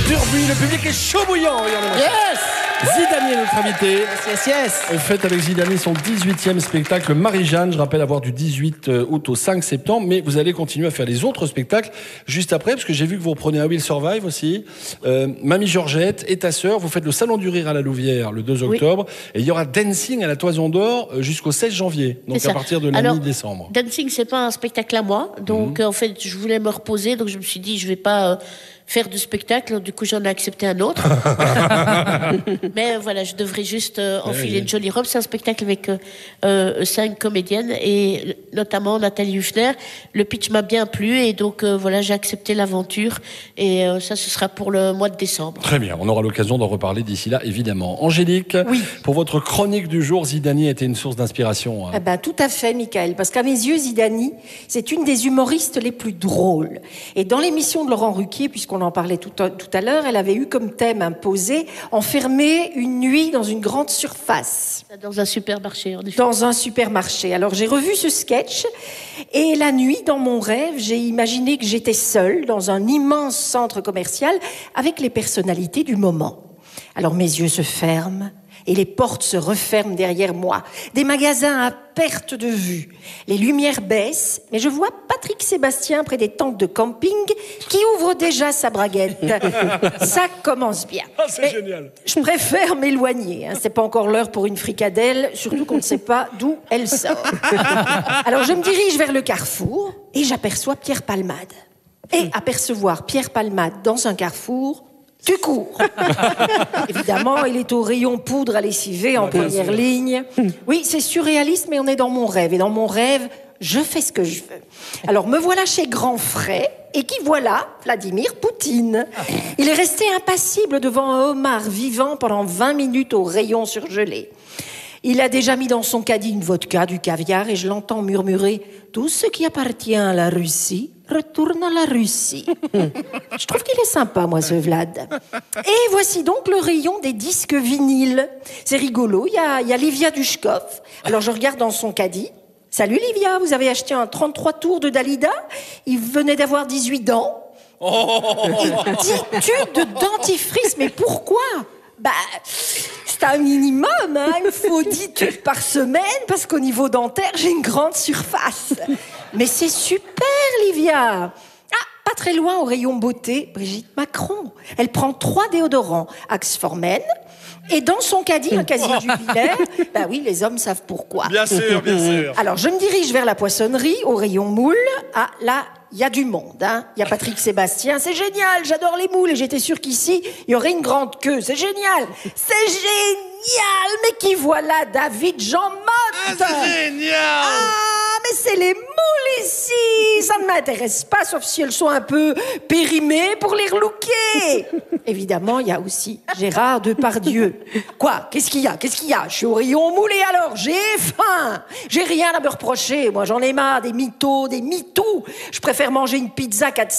Durbuy, le public est chaud bouillant, regardez-moi. Yes! Zidane est notre invité. Yes. On fête avec Zidane son 18e spectacle Marie-Jeanne. Je rappelle avoir du 18 août au 5 septembre. Mais vous allez continuer à faire les autres spectacles juste après, parce que j'ai vu que vous reprenez I Will Survive aussi. Mamie Georgette et ta sœur. Vous faites le Salon du Rire à la Louvière le 2 octobre. Oui. Et il y aura Dancing à la Toison d'Or jusqu'au 16 janvier. Donc à partir de la mi-décembre. Dancing, c'est pas un spectacle à moi. Donc en fait, je voulais me reposer. Donc je me suis dit, je vais pas faire de spectacle. Du coup, j'en ai accepté un autre. Mais voilà, je devrais juste enfiler une jolie robe. C'est un spectacle avec 5 comédiennes et notamment Nathalie Huffner. Le pitch m'a bien plu et donc voilà, j'ai accepté l'aventure et ça, ce sera pour le mois de décembre. Très bien, on aura l'occasion d'en reparler d'ici là, évidemment. Angélique, oui. Pour votre chronique du jour, Zidani a été une source d'inspiration. Hein. Eh ben, tout à fait, Michael, parce qu'à mes yeux, Zidani, c'est une des humoristes les plus drôles. Et dans l'émission de Laurent Ruquier, puisqu'on en parlait tout à l'heure, elle avait eu comme thème imposé « Enfermer une nuit dans une grande surface ». Dans un supermarché, en effet. Dans un supermarché. Alors j'ai revu ce sketch et la nuit, dans mon rêve, j'ai imaginé que j'étais seule dans un immense centre commercial avec les personnalités du moment. Alors mes yeux se ferment et les portes se referment derrière moi. Des magasins à perte de vue. Les lumières baissent, mais je vois Patrick Sébastien près des tentes de camping qui ouvre déjà sa braguette. Ça commence bien. Ah, c'est génial. Je préfère m'éloigner. Hein. C'est pas encore l'heure pour une fricadelle, surtout qu'on ne sait pas d'où elle sort. Alors je me dirige vers le carrefour et j'aperçois Pierre Palmade. Et apercevoir Pierre Palmade dans un carrefour, tu cours. Évidemment, il est au rayon poudre à lessiver en première ligne. Oui, c'est surréaliste, mais on est dans mon rêve. Et dans mon rêve, je fais ce que je veux. Alors, me voilà chez Grand Frais, et qui voilà Vladimir Poutine. Il est resté impassible devant un homard vivant pendant 20 minutes au rayon surgelé. Il a déjà mis dans son caddie une vodka, du caviar, et je l'entends murmurer « Tout ce qui appartient à la Russie retourne à la Russie. » Je trouve qu'il est sympa, moi, ce Vlad. Et voici donc le rayon des disques vinyles. C'est rigolo, il y a Livia Dushkov. Alors je regarde dans son caddie. « Salut Livia, vous avez acheté un 33 tours de Dalida ? Il venait d'avoir 18 ans. » Tube de dentifrice, mais pourquoi ? Bah, c'est un minimum, hein. Il me faut 10 tubes par semaine parce qu'au niveau dentaire, j'ai une grande surface. Mais c'est super, Livia. Ah, pas très loin, au rayon beauté, Brigitte Macron. Elle prend 3 déodorants Axe Formen et dans son caddie, un casier jubilaire. Bah oui, les hommes savent pourquoi. Bien sûr, bien sûr. Alors, je me dirige vers la poissonnerie, au rayon moule. Ah, là, il y a du monde, hein. Il y a Patrick Sébastien. C'est génial, j'adore les moules et j'étais sûre qu'ici, il y aurait une grande queue. C'est génial. C'est génial. Mais qui voilà David Jean Motte. Ah, c'est génial. Ah, mais c'est les moules ici. Ça ne m'intéresse pas, sauf si elles sont un peu périmées pour les relooker. Évidemment, il y a aussi Gérard Depardieu. Quoi ? Qu'est-ce qu'il y a ? Je suis au rayon moule et alors, j'ai faim. J'ai rien à me reprocher. Moi, j'en ai marre des mythos, des MeToo. Je préfère manger une pizza 4